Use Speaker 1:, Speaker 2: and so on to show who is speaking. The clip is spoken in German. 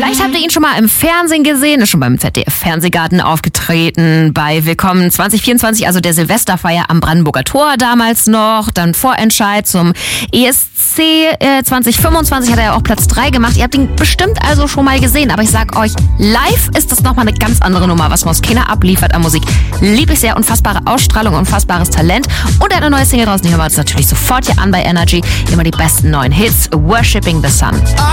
Speaker 1: Vielleicht habt ihr ihn schon mal im Fernsehen gesehen, ist schon beim ZDF-Fernsehgarten aufgetreten, bei Willkommen 2024, also der Silvesterfeier am Brandenburger Tor damals noch, dann Vorentscheid zum ESC 2025 hat er ja auch Platz 3 gemacht. Ihr habt ihn bestimmt also schon mal gesehen, aber ich sag euch, live ist das nochmal eine ganz andere Nummer, was Moskena abliefert an Musik. Lieb ich sehr, unfassbare Ausstrahlung, unfassbares Talent und er hat eine neue Single draußen, die hören wir uns natürlich sofort hier an bei Energy. Immer die besten neuen Hits, Worshipping the Sun.